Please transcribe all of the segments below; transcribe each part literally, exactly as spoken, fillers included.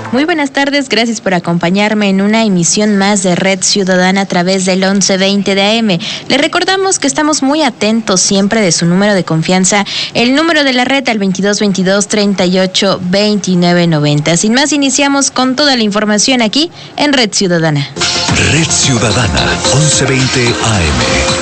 Muy buenas tardes, gracias por acompañarme en una emisión más de Red Ciudadana a través del once veinte de A M. Le recordamos que estamos muy atentos siempre de su número de confianza, el número de la red al veintidós veintidós treinta y ocho veintinueve noventa. Sin más, iniciamos con toda la información aquí en Red Ciudadana. Red Ciudadana, once veinte A M.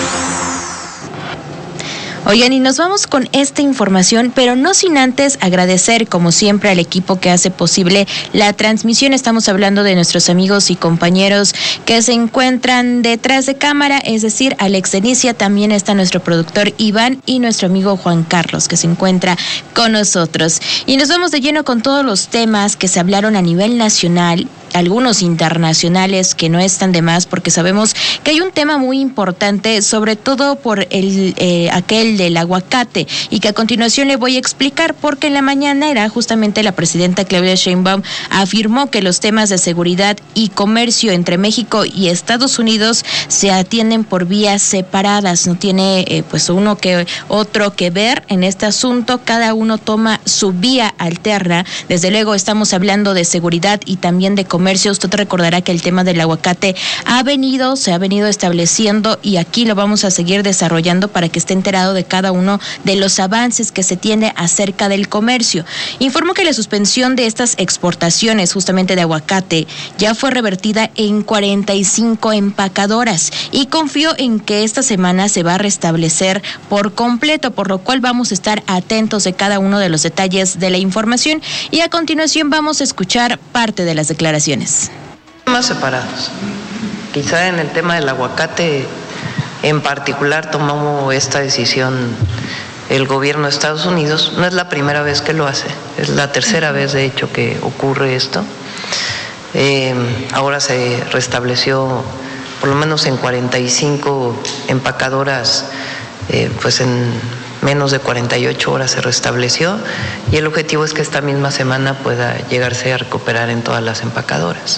Oigan, y nos vamos con esta información, pero no sin antes agradecer, como siempre, al equipo que hace posible la transmisión. Estamos hablando de nuestros amigos y compañeros que se encuentran detrás de cámara, es decir, Alex Denicia, también está nuestro productor Iván y nuestro amigo Juan Carlos, que se encuentra con nosotros. Y nos vamos de lleno con todos los temas que se hablaron a nivel nacional, algunos internacionales que no están de más, porque sabemos que hay un tema muy importante, sobre todo por el eh, aquel del aguacate, y que a continuación le voy a explicar, porque en la mañana era justamente la presidenta Claudia Sheinbaum afirmó que los temas de seguridad y comercio entre México y Estados Unidos se atienden por vías separadas, no tiene eh, pues uno que otro que ver en este asunto, cada uno toma su vía alterna. Desde luego estamos hablando de seguridad y también de comercio. Usted recordará que el tema del aguacate ha venido, se ha venido estableciendo, y aquí lo vamos a seguir desarrollando para que esté enterado de cada uno de los avances que se tiene acerca del comercio. Informó que la suspensión de estas exportaciones justamente de aguacate ya fue revertida en cuarenta y cinco empacadoras, y confió en que esta semana se va a restablecer por completo, por lo cual vamos a estar atentos de cada uno de los detalles de la información, y a continuación vamos a escuchar parte de las declaraciones. Temas separados. Quizá en el tema del aguacate en particular tomó esta decisión el gobierno de Estados Unidos. No es la primera vez que lo hace, es la tercera vez de hecho que ocurre esto. Eh, ahora se restableció por lo menos en cuarenta y cinco empacadoras, eh, pues en menos de cuarenta y ocho horas se restableció, y el objetivo es que esta misma semana pueda llegarse a recuperar en todas las empacadoras.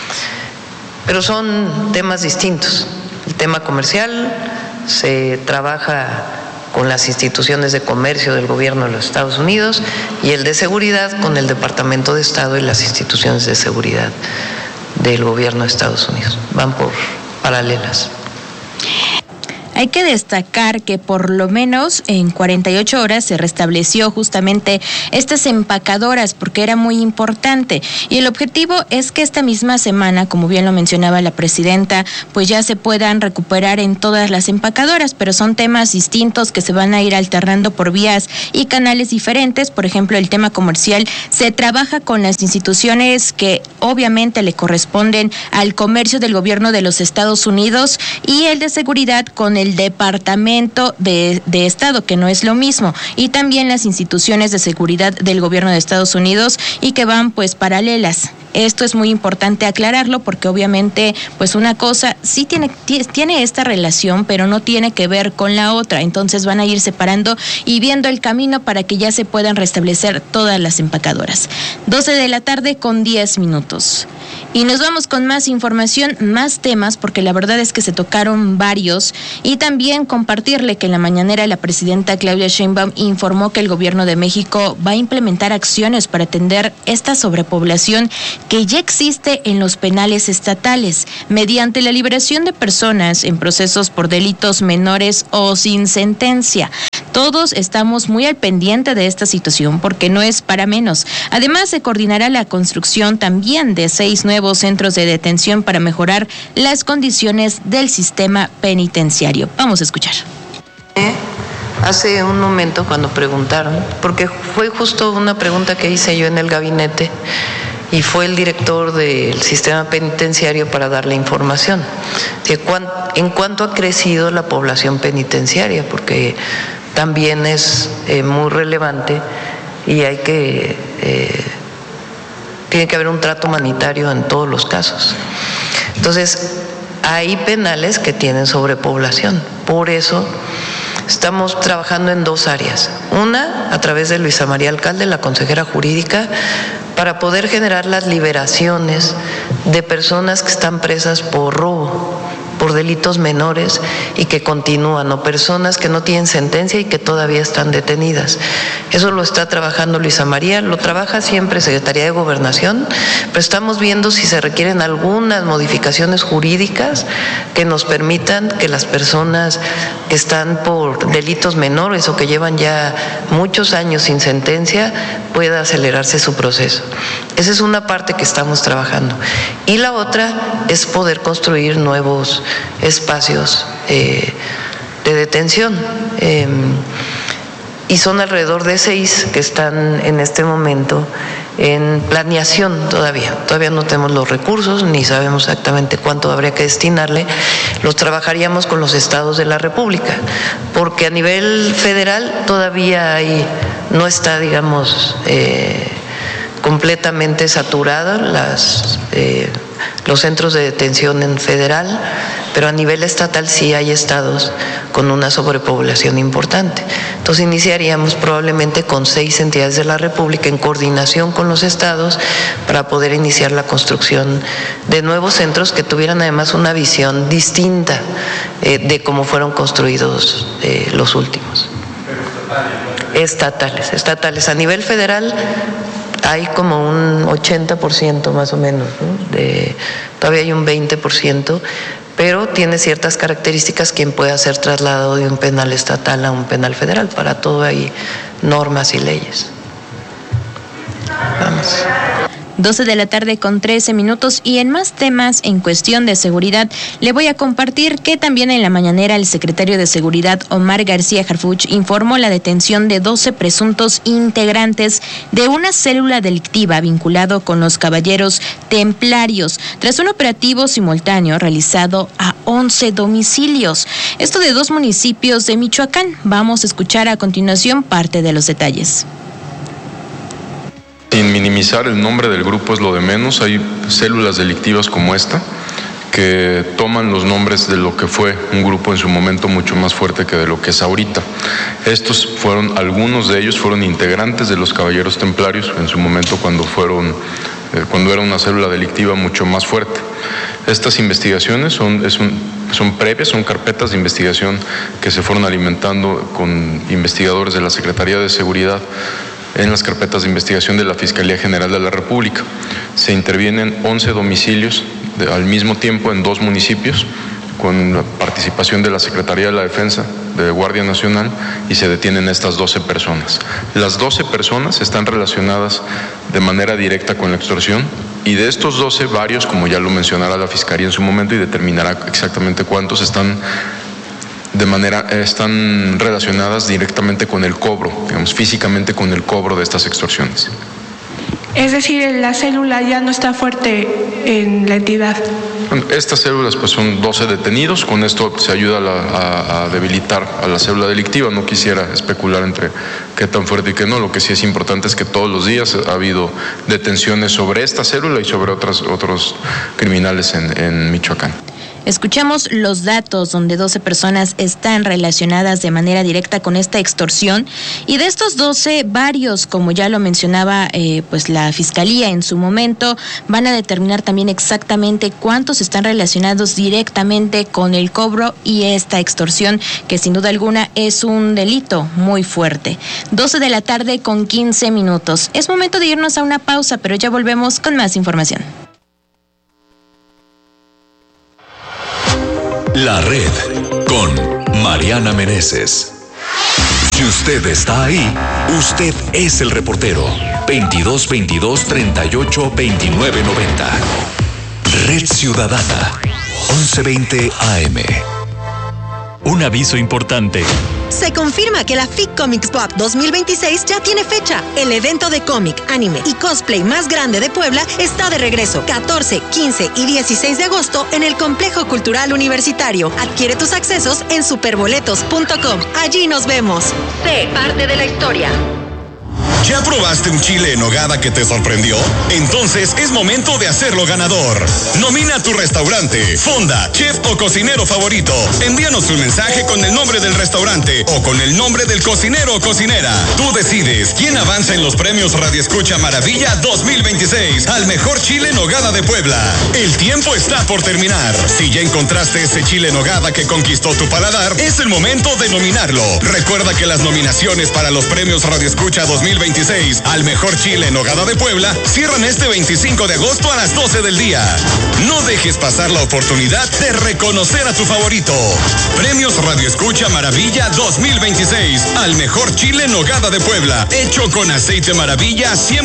Pero son temas distintos. El tema comercial se trabaja con las instituciones de comercio del gobierno de los Estados Unidos, y el de seguridad con el Departamento de Estado y las instituciones de seguridad del gobierno de Estados Unidos. Van por paralelas. Hay que destacar que por lo menos en cuarenta y ocho horas se restableció justamente estas empacadoras, porque era muy importante, y el objetivo es que esta misma semana, como bien lo mencionaba la presidenta, pues ya se puedan recuperar en todas las empacadoras, pero son temas distintos que se van a ir alternando por vías y canales diferentes. Por ejemplo, el tema comercial se trabaja con las instituciones que obviamente le corresponden al comercio del gobierno de los Estados Unidos, y el de seguridad con el Departamento de, de Estado, que no es lo mismo, y también las instituciones de seguridad del gobierno de Estados Unidos, y que van pues paralelas. Esto es muy importante aclararlo, porque obviamente pues una cosa sí tiene, tiene esta relación, pero no tiene que ver con la otra. Entonces van a ir separando y viendo el camino para que ya se puedan restablecer todas las empacadoras. doce de la tarde con diez minutos. Y nos vamos con más información, más temas, porque la verdad es que se tocaron varios, y también compartirle que en la mañanera la presidenta Claudia Sheinbaum informó que el gobierno de México va a implementar acciones para atender esta sobrepoblación que ya existe en los penales estatales, mediante la liberación de personas en procesos por delitos menores o sin sentencia. Todos estamos muy al pendiente de esta situación, porque no es para menos. Además, se coordinará la construcción también de seis nuevos centros de detención para mejorar las condiciones del sistema penitenciario. Vamos a escuchar. Hace un momento, cuando preguntaron, porque fue justo una pregunta que hice yo en el gabinete, y fue el director del sistema penitenciario para darle información de cuán, en cuánto ha crecido la población penitenciaria, porque también es eh, muy relevante, y hay que eh, tiene que haber un trato humanitario en todos los casos. Entonces, hay penales que tienen sobrepoblación. Por eso estamos trabajando en dos áreas. Una, a través de Luisa María Alcalde, la consejera jurídica, para poder generar las liberaciones de personas que están presas por robo, por por delitos menores y que continúan, o personas que no tienen sentencia y que todavía están detenidas. Eso lo está trabajando Luisa María, lo trabaja siempre Secretaría de Gobernación, pero estamos viendo si se requieren algunas modificaciones jurídicas que nos permitan que las personas que están por delitos menores o que llevan ya muchos años sin sentencia pueda acelerarse su proceso. Esa es una parte que estamos trabajando. Y la otra es poder construir nuevos espacios eh, de detención. Eh, y son alrededor de seis que están en este momento en planeación todavía. Todavía no tenemos los recursos, ni sabemos exactamente cuánto habría que destinarle. Los trabajaríamos con los estados de la República, porque a nivel federal todavía hay, no está, digamos, eh, completamente saturada las, eh, los centros de detención en federal, pero a nivel estatal sí hay estados con una sobrepoblación importante. Entonces iniciaríamos probablemente con seis entidades de la República en coordinación con los estados para poder iniciar la construcción de nuevos centros que tuvieran además una visión distinta eh, de cómo fueron construidos eh, los últimos. Estatales, estatales. A nivel federal hay como un ochenta por ciento más o menos, ¿no? De, todavía hay un veinte por ciento, pero tiene ciertas características quien pueda ser trasladado de un penal estatal a un penal federal. Para todo hay normas y leyes. Vamos. doce de la tarde con trece minutos, y en más temas en cuestión de seguridad le voy a compartir que también en la mañanera el secretario de Seguridad Omar García Harfuch informó la detención de doce presuntos integrantes de una célula delictiva vinculado con los Caballeros Templarios tras un operativo simultáneo realizado a once domicilios, esto de dos municipios de Michoacán. Vamos a escuchar a continuación parte de los detalles. Sin minimizar el nombre del grupo es lo de menos, hay células delictivas como esta que toman los nombres de lo que fue un grupo en su momento mucho más fuerte que de lo que es ahorita. Estos fueron, algunos de ellos fueron integrantes de los Caballeros Templarios en su momento cuando fueron, eh, cuando era una célula delictiva mucho más fuerte. Estas investigaciones son, es un, son previas, son carpetas de investigación que se fueron alimentando con investigadores de la Secretaría de Seguridad en las carpetas de investigación de la Fiscalía General de la República. Se intervienen once domicilios de, al mismo tiempo en dos municipios, con la participación de la Secretaría de la Defensa, de Guardia Nacional, y se detienen estas doce personas. Las doce personas están relacionadas de manera directa con la extorsión, y de estos doce, varios, como ya lo mencionará la Fiscalía en su momento y determinará exactamente cuántos están de manera, están relacionadas directamente con el cobro, digamos, físicamente con el cobro de estas extorsiones. Es decir, la célula ya no está fuerte en la entidad. Bueno, estas células pues son doce detenidos, con esto se ayuda a, la, a, a debilitar a la célula delictiva. No quisiera especular entre qué tan fuerte y qué no. Lo que sí es importante es que todos los días ha habido detenciones sobre esta célula y sobre otras, otros criminales en, en Michoacán. Escuchamos los datos donde doce personas están relacionadas de manera directa con esta extorsión, y de estos doce, varios, como ya lo mencionaba eh, pues la Fiscalía en su momento, van a determinar también exactamente cuántos están relacionados directamente con el cobro y esta extorsión, que sin duda alguna es un delito muy fuerte. doce de la tarde con quince minutos. Es momento de irnos a una pausa, pero ya volvemos con más información. La Red con Mariana Meneses. Si usted está ahí, usted es el reportero. veintidós veintidós treinta y ocho veintinueve noventa. Red Ciudadana, once veinte A M. Un aviso importante. Se confirma que la F I C Comics Pop dos mil veintiséis ya tiene fecha. El evento de cómic, anime y cosplay más grande de Puebla está de regreso. catorce, quince y dieciséis de agosto en el Complejo Cultural Universitario. Adquiere tus accesos en superboletos punto com. Allí nos vemos. Sé parte de la historia. ¿Ya probaste un chile en nogada que te sorprendió? Entonces es momento de hacerlo ganador. Nomina a tu restaurante, fonda, chef o cocinero favorito. Envíanos un mensaje con el nombre del restaurante o con el nombre del cocinero o cocinera. Tú decides quién avanza en los premios Radio Escucha Maravilla dos mil veintiséis al mejor chile en nogada de Puebla. El tiempo está por terminar. Si ya encontraste ese chile en nogada que conquistó tu paladar, es el momento de nominarlo. Recuerda que las nominaciones para los premios Radio Escucha dos mil veintiséis al mejor chile en nogada de Puebla cierran este veinticinco de agosto a las doce del día. No dejes pasar la oportunidad de reconocer a tu favorito. Premios Radio Escucha Maravilla dos mil veintiséis al mejor chile en nogada de Puebla, hecho con aceite Maravilla cien